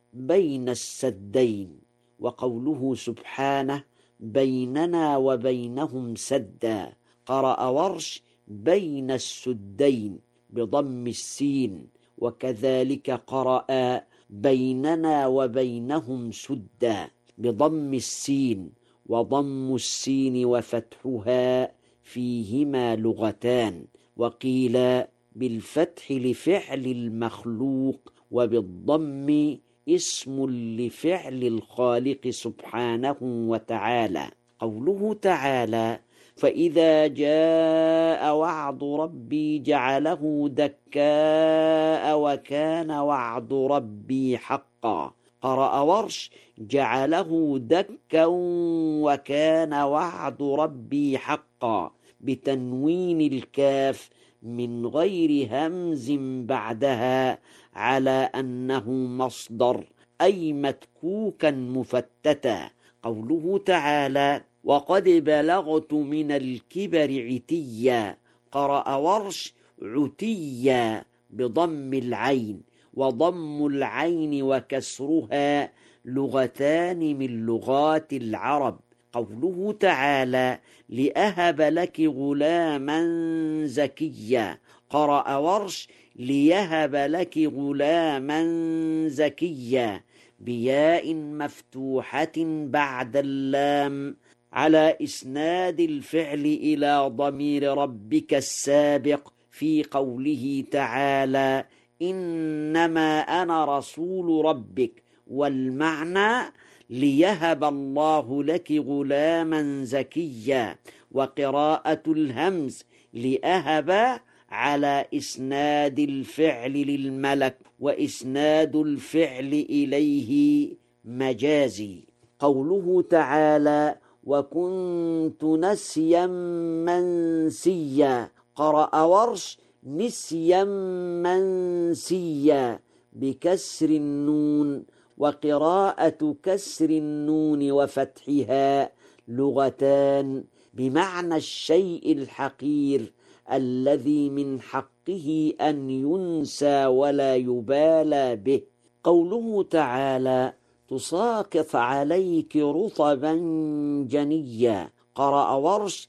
بين السدين. وقوله سبحانه بيننا وبينهم سدا، قرأ ورش بين السدين بضم السين، وكذلك قرأ بيننا وبينهم سدا بضم السين وضم السين وفتحها، فيهما لغتان. وقيل بالفتح لفعل المخلوق، وبالضم اسم لفعل الخالق سبحانه وتعالى. قوله تعالى فإذا جاء وعد ربي جعله دكاء وكان وعد ربي حقا، قرأ ورش جعله دكا وكان وعد ربي حقا بتنوين الكاف من غير همز بعدها، على أنه مصدر أي متكوكا مفتتا. قوله تعالى وقد بلغت من الكبر عتيا، قرأ ورش عتيا بضم العين، وضم العين وكسرها لغتان من لغات العرب. قوله تعالى لأهب لك غلاما زكيا، قرأ ورش ليهب لك غلاما زكيا بياء مفتوحة بعد اللام، على إسناد الفعل إلى ضمير ربك السابق في قوله تعالى إنما أنا رسول ربك. والمعنى ليهب الله لك غلاما زكيا، وقراءة الهمز لأهب على إسناد الفعل للملك، وإسناد الفعل إليه مجازي. قوله تعالى وكنت نسيا منسيا، قرأ ورش نسيا منسيا بكسر النون، وقراءة كسر النون وفتحها لغتان بمعنى الشيء الحقير الذي من حقه أن ينسى ولا يبالى به. قوله تعالى تساقط عليك رطبا جنيا، قرأ ورش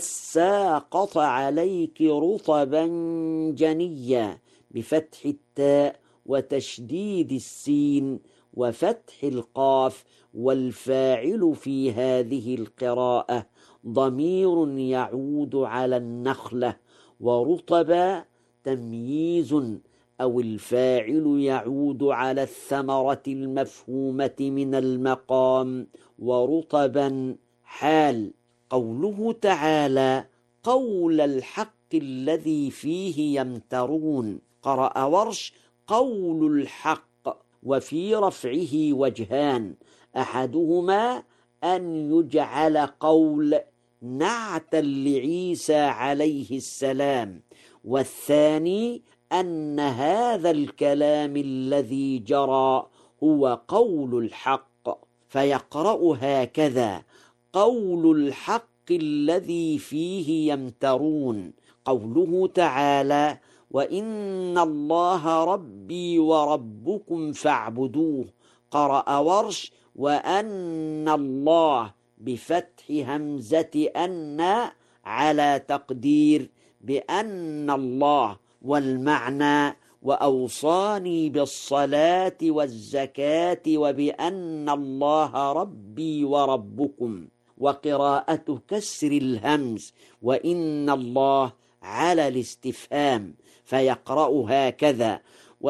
تساقط عليك رطبا جنيا بفتح التاء وتشديد السين وفتح القاف، والفاعل في هذه القراءة ضمير يعود على النخلة، ورطب تمييز أو الفاعل يعود على الثمرة المفهومة من المقام، ورطبا حال. قوله تعالى قول الحق الذي فيه يمترون، قرأ ورش قول الحق، وفي رفعه وجهان، أحدهما أن يجعل قول نعتا لعيسى عليه السلام، والثاني أن هذا الكلام الذي جرى هو قول الحق، فيقرأ هكذا قول الحق الذي فيه يمترون. قوله تعالى وإن الله ربي وربكم فاعبدوه، قرأ ورش وأن الله بفتح همزة أن على تقدير بأن الله، والمعنى وأوصاني بالصلاة والزكاة وبأن الله ربي وربكم. وقراءة كسر الهمز وإن الله على الاستفهام، فيقرأ هكذا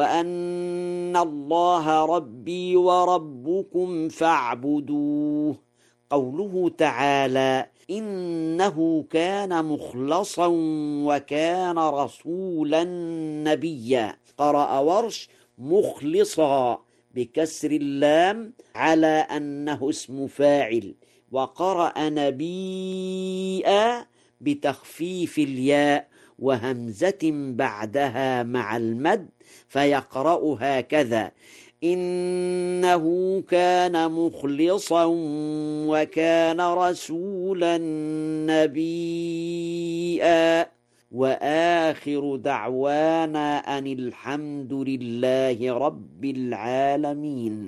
وأن الله ربي وربكم فاعبدوه. قوله تعالى إنه كان مخلصا وكان رسولا نبيا، قرأ ورش مخلصا بكسر اللام على أنه اسم فاعل، وقرأ نبيا بتخفيف الياء وهمزة بعدها مع المد، فيقرأ هكذا إنه كان مخلصا وكان رسولا نبيا. وآخر دعوانا أن الحمد لله رب العالمين.